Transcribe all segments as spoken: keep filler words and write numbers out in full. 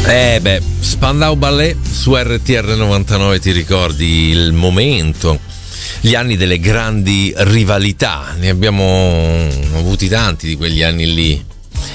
Eh beh, Spandau Ballet su R T R novantanove, ti ricordi il momento, gli anni delle grandi rivalità, ne abbiamo avuti tanti di quegli anni lì.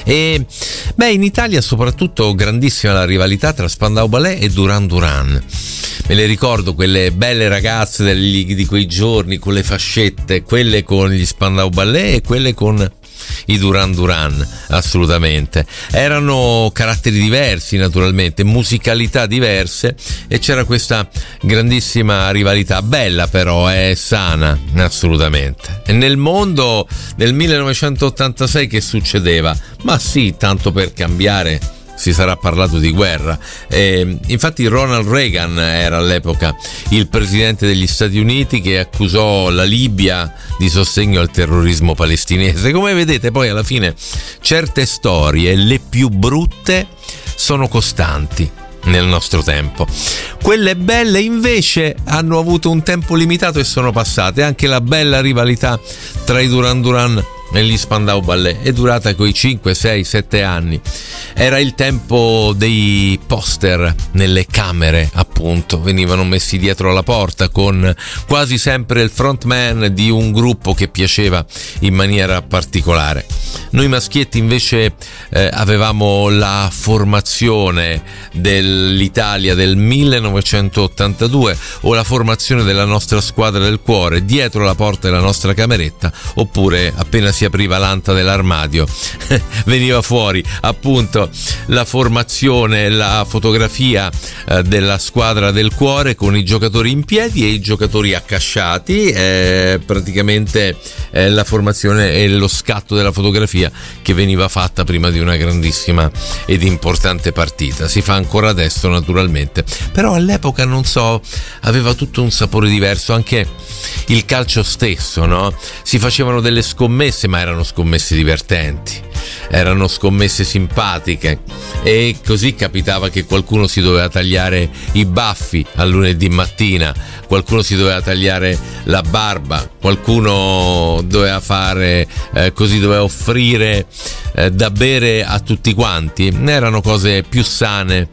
E beh, in Italia soprattutto grandissima la rivalità tra Spandau Ballet e Duran Duran. Me le ricordo quelle belle ragazze degli, di quei giorni con le fascette, quelle con gli Spandau Ballet e quelle con i Duran Duran, assolutamente. Erano caratteri diversi, naturalmente, musicalità diverse, e c'era questa grandissima rivalità, bella però, è sana, assolutamente. E nel mondo del millenovecentottantasei che succedeva? Ma sì, tanto per cambiare si sarà parlato di guerra. Eh, infatti Ronald Reagan era all'epoca il presidente degli Stati Uniti, che accusò la Libia di sostegno al terrorismo palestinese. Come vedete, poi alla fine certe storie, le più brutte, sono costanti nel nostro tempo. Quelle belle invece hanno avuto un tempo limitato e sono passate. Anche la bella rivalità tra i Duran Duran e gli Spandau Ballet è durata quei cinque, sei, sette anni. Era il tempo dei poster nelle camere, appunto, venivano messi dietro la porta con quasi sempre il frontman di un gruppo che piaceva in maniera particolare. Noi maschietti invece eh, avevamo la formazione dell'Italia del millenovecentottantadue, o la formazione della nostra squadra del cuore dietro la porta della nostra cameretta, oppure appena si apriva l'anta dell'armadio veniva fuori appunto la formazione, la fotografia eh, della squadra del cuore con i giocatori in piedi e i giocatori accasciati. Eh, praticamente eh, la formazione e lo scatto della fotografia che veniva fatta prima di una grandissima ed importante partita. Si fa ancora adesso, naturalmente, però all'epoca, non so, aveva tutto un sapore diverso, anche il calcio stesso, no? Si facevano delle scommesse, ma erano scommesse divertenti, erano scommesse simpatiche, e così capitava che qualcuno si doveva tagliare i baffi al lunedì mattina, qualcuno si doveva tagliare la barba, qualcuno doveva fare eh, così doveva offrire eh, da bere a tutti quanti. Erano cose più sane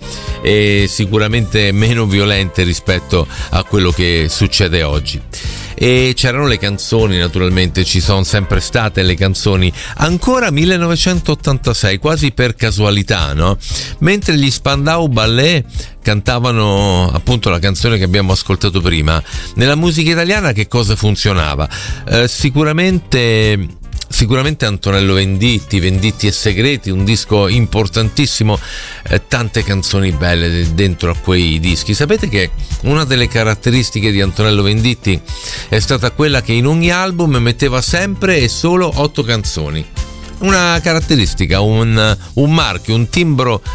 e sicuramente meno violente rispetto a quello che succede oggi. E c'erano le canzoni, naturalmente, ci sono sempre state le canzoni. Ancora millenovecentottantasei, quasi per casualità, no? Mentre gli Spandau Ballet cantavano appunto la canzone che abbiamo ascoltato prima, nella musica italiana che cosa funzionava? Eh, sicuramente... Sicuramente Antonello Venditti, Venditti e Segreti, un disco importantissimo, eh, tante canzoni belle dentro a quei dischi. Sapete che una delle caratteristiche di Antonello Venditti è stata quella che in ogni album metteva sempre e solo otto canzoni. Una caratteristica, un, un marchio, un timbro